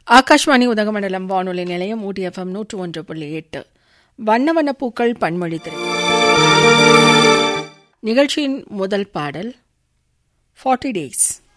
ஆகாஷ்வாணி உதகமண்டலம் வானொலி நிலையம் ஊட்டி எஃப்எம் 101.8 வண்ண வண்ண பூக்கள் பன்மொழி திரை நிகழ்ச்சியின் முதல் பாடல் 40 Days.